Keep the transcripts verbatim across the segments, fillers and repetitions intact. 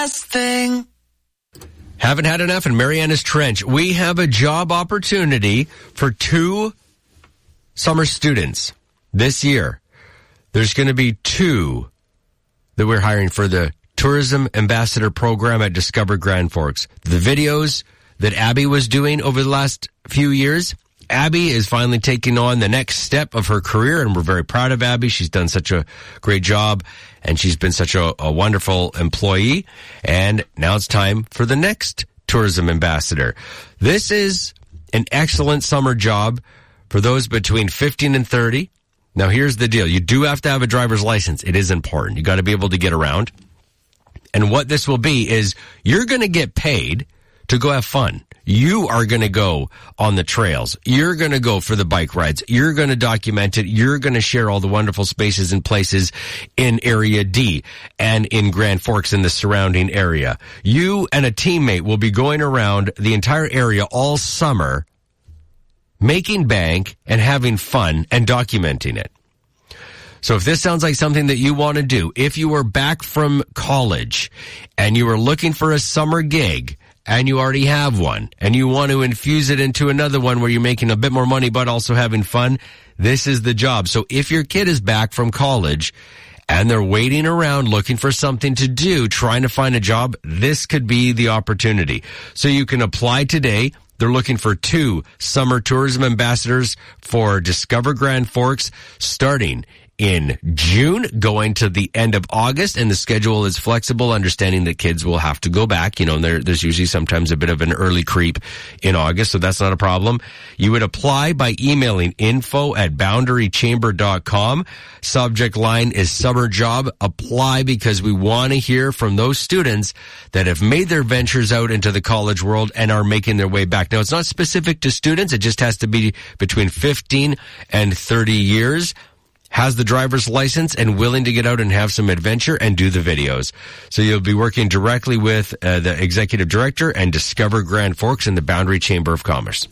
thing. Haven't had enough in Mariana's Trench. We have a job opportunity for two summer students this year. There's going to be two that we're hiring for the Tourism Ambassador Program at Discover Grand Forks. The videos that Abby was doing over the last few years, Abby is finally taking on the next step of her career, and we're very proud of Abby. She's done such a great job, and she's been such a, a wonderful employee. And now it's time for the next tourism ambassador. This is an excellent summer job for those between fifteen and thirty. Now, here's the deal. You do have to have a driver's license. It is important. You got to be able to get around. And what this will be is you're going to get paid to go have fun. You are going to go on the trails. You're going to go for the bike rides. You're going to document it. You're going to share all the wonderful spaces and places in Area D and in Grand Forks and the surrounding area. You and a teammate will be going around the entire area all summer, making bank and having fun and documenting it. So if this sounds like something that you want to do, if you are back from college and you are looking for a summer gig, and you already have one, and you want to infuse it into another one where you're making a bit more money but also having fun, this is the job. So if your kid is back from college and they're waiting around looking for something to do, trying to find a job, this could be the opportunity. So you can apply today. They're looking for two summer tourism ambassadors for Discover Grand Forks starting in June, going to the end of August, and the schedule is flexible, understanding that kids will have to go back. You know, there, there's usually sometimes a bit of an early creep in August, so that's not a problem. You would apply by emailing info at boundary chamber dot com. Subject line is summer job. Apply because we want to hear from those students that have made their ventures out into the college world and are making their way back. Now, it's not specific to students. It just has to be between fifteen and thirty years. Has the driver's license and willing to get out and have some adventure and do the videos. So you'll be working directly with uh, the executive director and Discover Grand Forks in the Boundary Chamber of Commerce.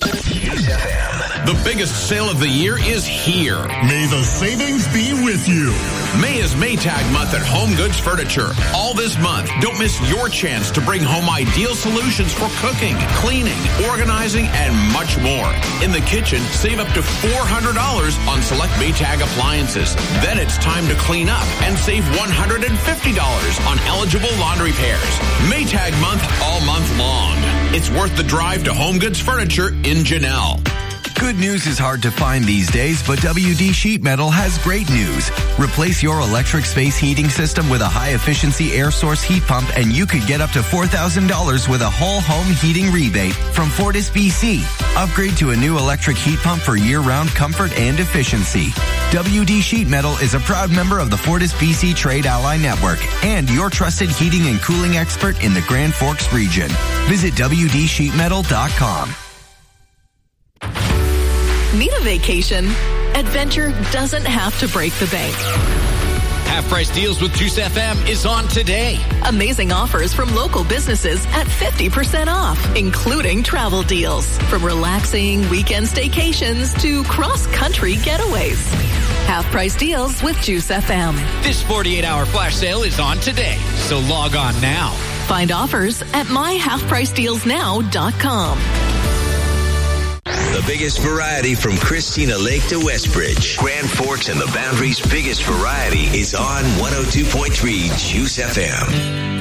The biggest sale of the year is here. May the savings be with you. May is Maytag month at Home Goods Furniture. All this month, don't miss your chance to bring home ideal solutions for cooking, cleaning, organizing, and much more. In the kitchen, save up to four hundred dollars on select Maytag appliances. Then it's time to clean up and save one hundred fifty dollars on eligible laundry pairs. Maytag month all month long. It's worth the drive to Home Goods Furniture in Janelle. Good news is hard to find these days, but W D Sheet Metal has great news. Replace your electric space heating system with a high-efficiency air source heat pump, and you could get up to four thousand dollars with a whole home heating rebate from Fortis B C. Upgrade to a new electric heat pump for year-round comfort and efficiency. W D Sheet Metal is a proud member of the Fortis B C Trade Ally Network and your trusted heating and cooling expert in the Grand Forks region. Visit W D sheet metal dot com. Need a vacation? Adventure doesn't have to break the bank. Half-price deals with Juice F M is on today. Amazing offers from local businesses at fifty percent off, including travel deals. From relaxing weekend staycations to cross-country getaways. Half-price deals with Juice F M. This forty-eight hour flash sale is on today, so log on now. Find offers at my half price deals now dot com. The biggest variety from Christina Lake to Westbridge. Grand Forks and the Boundary's biggest variety is on one oh two point three Juice F M.